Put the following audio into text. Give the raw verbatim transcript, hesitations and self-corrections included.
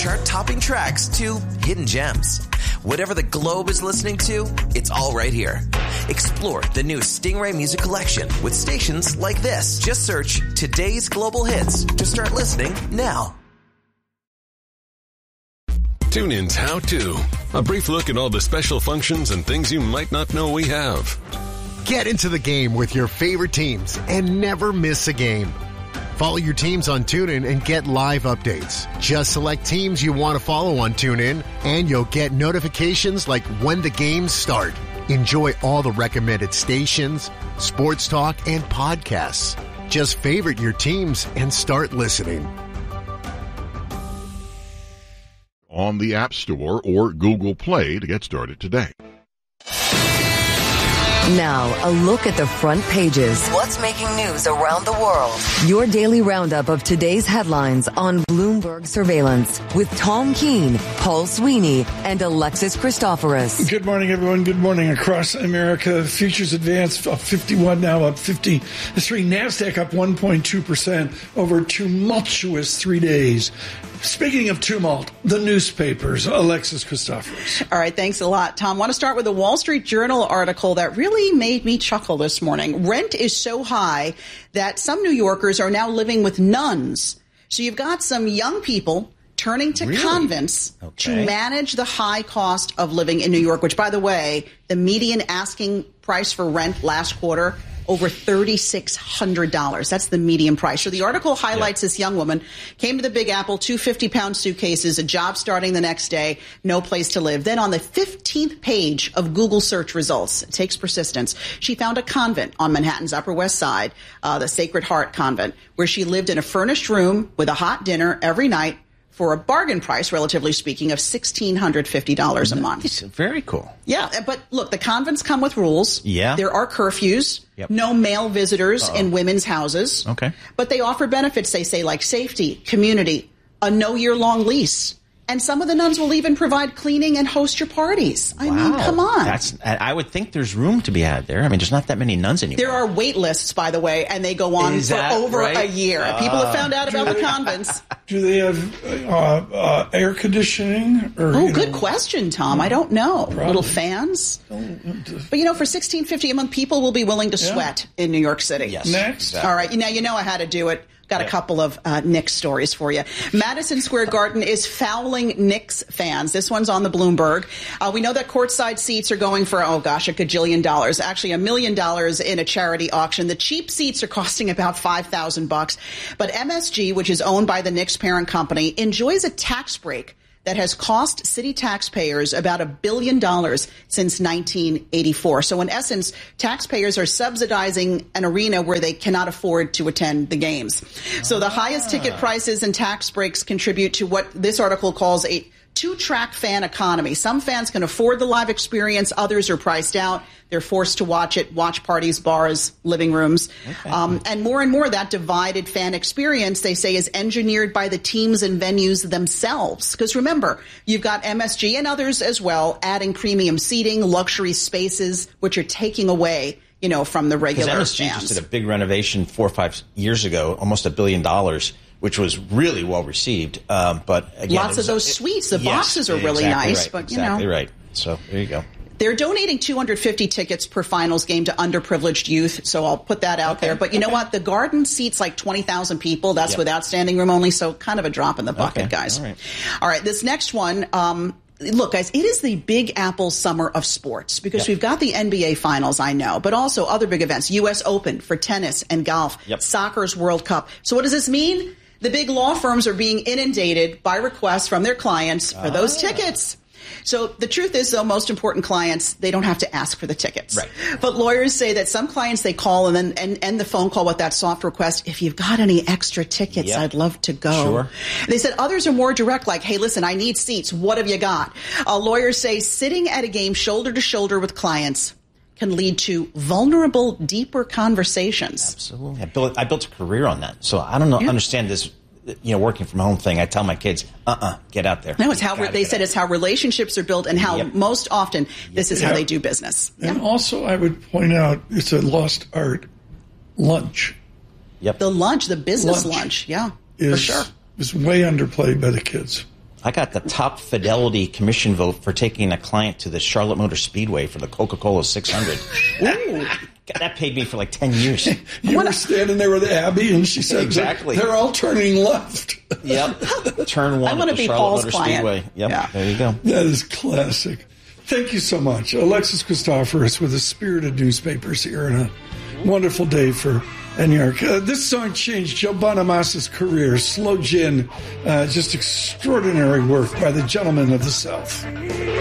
chart-topping tracks to hidden gems. Whatever the globe is listening to, it's all right here. Explore the new Stingray Music Collection with stations like this. Just search Today's Global Hits to start listening now. TuneIn's How To. A brief look at all the special functions and things you might not know we have. Get into the game with your favorite teams and never miss a game. Follow your teams on TuneIn and get live updates. Just select teams you want to follow on TuneIn, and you'll get notifications like when the games start. Enjoy all the recommended stations, sports talk, and podcasts. Just favorite your teams and start listening. On the App Store or Google Play to get started today. Now, a look at the front pages. What's making news around the world? Your daily roundup of today's headlines on Bloomberg Surveillance with Tom Keene, Paul Sweeney, and Alexis Christoforous. Good morning, everyone. Good morning across America. Futures advanced up fifty-one, now up fifty-three. NASDAQ up one point two percent over a tumultuous three days. Speaking of tumult, the newspapers. Alexis Christoforous. All right, thanks a lot, Tom. I want to start with a Wall Street Journal article that really made me chuckle this morning. Rent is so high that some New Yorkers are now living with nuns. So you've got some young people turning to really? convents okay. to manage the high cost of living in New York, which, by the way, the median asking price for rent last quarter, over three thousand six hundred dollars. That's the median price. So the article highlights yeah. this young woman, came to the Big Apple, two fifty-pound suitcases, a job starting the next day, no place to live. Then on the fifteenth page of Google search results, it takes persistence, she found a convent on Manhattan's Upper West Side, uh, the Sacred Heart Convent, where she lived in a furnished room with a hot dinner every night for a bargain price, relatively speaking, of one thousand six hundred fifty dollars a month. Nice. Very cool. Yeah, but look, the convents come with rules. Yeah. There are curfews. Yep. No male visitors Uh-oh. in women's houses. Okay. But they offer benefits, they say, like safety, community, a no-year-long lease. And some of the nuns will even provide cleaning and host your parties. I wow. mean, come on. That's. I would think there's room to be had there. I mean, there's not that many nuns anymore. There are wait lists, by the way, and they go on Is for that over right? a year. Uh, People have found out about the convents. Do they have uh, uh, air conditioning? Or, oh, you good know, question, Tom. I don't know. Probably. Little fans? But, you know, for sixteen fifty a month, people will be willing to Yeah. sweat in New York City. Yes. Next. Exactly. All right. Now, you know how to do it. Got a Yeah. couple of uh, Knicks stories for you. Madison Square Garden is fouling Knicks fans. This one's on the Bloomberg. Uh, we know that courtside seats are going for, oh gosh, a gajillion dollars. Actually, a million dollars in a charity auction. The cheap seats are costing about five thousand bucks. But M S G, which is owned by the Knicks parent company, enjoys a tax break that has cost city taxpayers about a billion dollars since nineteen eighty-four. So in essence, taxpayers are subsidizing an arena where they cannot afford to attend the games. So the highest ticket prices and tax breaks contribute to what this article calls a two-track fan economy. Some fans can afford the live experience. Others are priced out. They're forced to watch it, watch parties, bars, living rooms. Okay. Um, and more and more, that divided fan experience, they say, is engineered by the teams and venues themselves. Because remember, you've got M S G and others as well adding premium seating, luxury spaces, which are taking away, you know, from the regular M S G fans. just did a big renovation four or five years ago, almost a billion dollars, which was really well received. Um, but again, lots was, of those it, suites, the yes, boxes are really exactly nice, right, but you exactly know, right. So there you go. They're donating two hundred fifty tickets per finals game to underprivileged youth, so I'll put that out okay. there. But you okay. know what? The Garden seats like twenty thousand people. That's yep. without standing room only, so kind of a drop in the bucket, okay. guys. All right. All right, this next one, um, look, guys, it is the Big Apple summer of sports because yep. we've got the N B A Finals, I know, but also other big events, U S Open for tennis and golf, yep. soccer's World Cup. So what does this mean? The big law firms are being inundated by requests from their clients for ah. those tickets. So the truth is, though, most important clients, they don't have to ask for the tickets. Right. But lawyers say that some clients, they call and then and end the phone call with that soft request. If you've got any extra tickets, yep. I'd love to go. Sure. They said others are more direct, like, hey, listen, I need seats. What have you got? Uh, lawyers say sitting at a game shoulder to shoulder with clients can lead to vulnerable, deeper conversations. Absolutely. I built, I built a career on that. So I don't know, yeah. understand this. You know, working from home thing. I tell my kids, uh-uh, get out there. No, it's how they said it's how relationships are built and how yep. most often this is yeah. how they do business. And yeah. also, I would point out it's a lost art. Lunch. Yep. The lunch, the business lunch, lunch. Yeah, is, for sure. Is way underplayed by the kids. I got the top fidelity commission vote for taking a client to the Charlotte Motor Speedway for the Coca-Cola six hundred. Ooh. God, that paid me for like ten years. You were standing there with Abby, and she said, exactly. They're all turning left. Yep. Turn one I want at to the be Charlotte Paul's Motor client. Speedway. Yep. Yeah. There you go. That is classic. Thank you so much. Alexis Christoforous with the Spirited Newspapers here, and a wonderful day for N Y R. Uh, this song changed Joe Bonamassa's career. Slow Gin, uh, just extraordinary work by the gentlemen of the South.